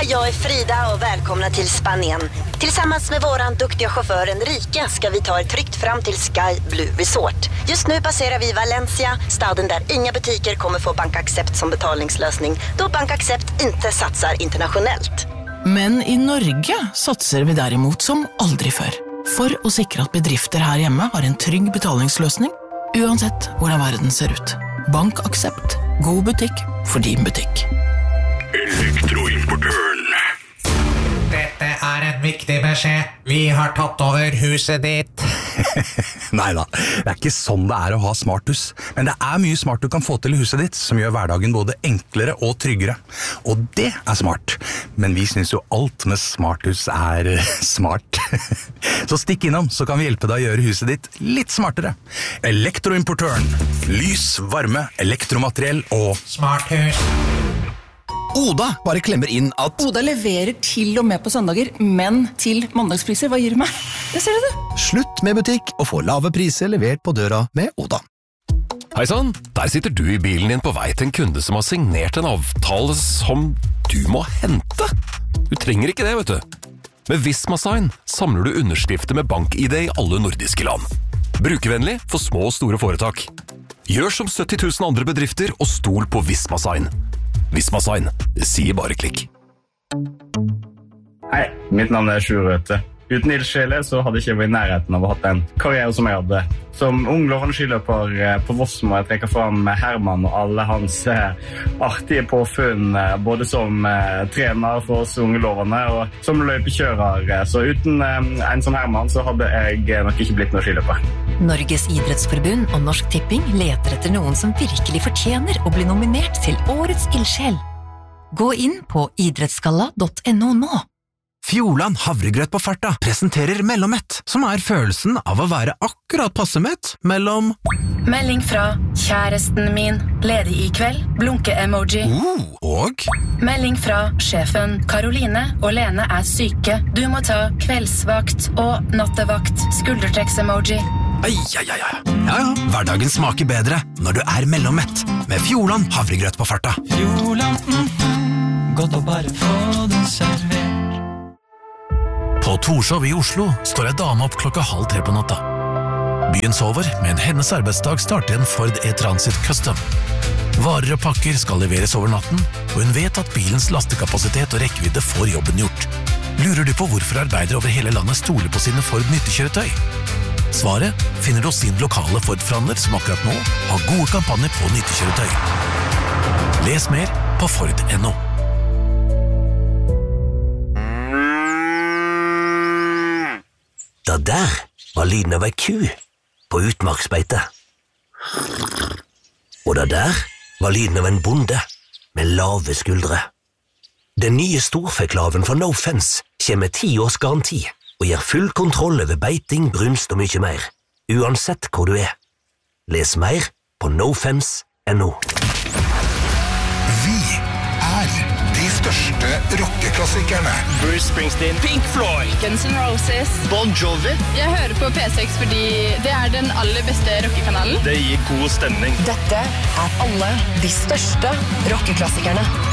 jag är Frida och välkomna till Spanien. Tillsammans med våran duktiga chaufför Enrique ska vi ta er tryggt fram till Sky Blue Resort. Just nu passerar vi Valencia, staden där inga butiker kommer få BankAxept som betalningslösning, då BankAxept inte satsar internationellt. Men i Norge satser vi derimot som aldri før. For å sikre at bedrifter her hjemme har en trygg betalingsløsning, uansett hvordan verden ser ut. BankAxept. God butikk for din butikk. Elektroimportøren. Dette en viktig beskjed. Vi har tatt over huset ditt. Neida, det ikke sånn det å ha smarthus. Men det mye smart du kan få til i huset ditt, som gjør hverdagen både enklere og tryggere. Og det smart. Men vi synes jo alt med smarthus smart. Så stikk innom, så kan vi hjelpe deg å gjøre huset ditt litt smartere. Elektroimportøren. Lys, varme, elektromateriell og smarthus. Oda bare klemmer inn at Oda leverer til og med på søndager, men til mandagspriser. Hva gir du meg? Det ser du det. slutt med butikk og få lave priser levert på døra med Oda. Heisann, der sitter du i bilen din på vei til en kunde som har signert en avtale som du må hente. Du trenger ikke det, vet du. Med Visma-sign samler du underskrifter med bank-ID i alle nordiske land. Brukervennlig for små og store foretak. Gjør som 70 000 andre bedrifter og stol på Visma-sign. Visma-sign, det sier bare klikk. Hei, mitt navn Sjur Røthe. Uten ildsjele så hadde ikke jeg vært i nærheten av å ha den karriere som jeg hadde. Som ung lovende skiløper på Voss må jeg trekke fram Herman og alle hans artige påfunn, både som trener for oss unge lovende og som løypekjører. Så uten en som Herman så hadde jeg nok ikke blitt noen skiløper. Norges idrettsforbund og Norsk Tipping leter etter noen som virkelig fortjener å bli nominert til Årets ildsjel. Gå inn på idrettsgalla.no nå. Fjordland havregrøt på farta presenterer Mellommett, som følelsen av å være akkurat passe mett mellom Melding fra kjæresten min, ledig i kveld, blunke-emoji. Og Melding fra sjefen, Karoline og Lene syke. Du må ta kveldsvakt og nattevakt, skuldertrekks-emoji. Ja, hverdagen smaker bedre når du Mellommett med Fjordland havregrøt på farta. Fjordland, godt å bare få den servert. På Torshov i Oslo står en dame opp 2:30 på natta. Byen sover, men hennes arbeidsdag starter en Ford E-Transit Custom. Varer og pakker skal leveres over natten, og hun vet at bilens lastekapasitet og rekkevidde får jobben gjort. Lurer du på hvorfor arbeidere over hele landet stoler på sine Ford nyttekjøretøy? Svaret finner du hos sin lokale Ford-forhandler som akkurat nå har gode kampanjer på nyttekjøretøy. Les mer på Ford.no. Det der var lyden av ei ku på utmarksbeite. Og det der var lyden av en bonde med lave skuldre. Den nye storfeklaven fra No Fence kommer med 10 års garanti og gir full kontroll over beiting, brunst og mye mer, uansett hvor du Les mer på nofence.no. Vi de største rockeklassikerne. Bruce Springsteen, Pink Floyd, Guns N' Roses, Bon Jovi. Jeg hører på P6 fordi det den aller beste rockekanalen. Det gir god stemning. Dette alle de største rockeklassikerne.